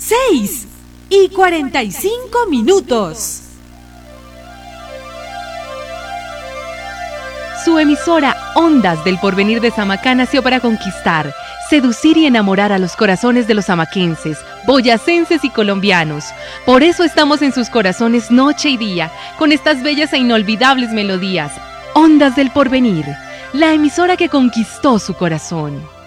6:45. Su emisora Ondas del Porvenir de Samacá nació para conquistar, seducir y enamorar a los corazones de los samaquenses, boyacenses y colombianos. Por eso estamos en sus corazones noche y día, con estas bellas e inolvidables melodías. Ondas del Porvenir, la emisora que conquistó su corazón.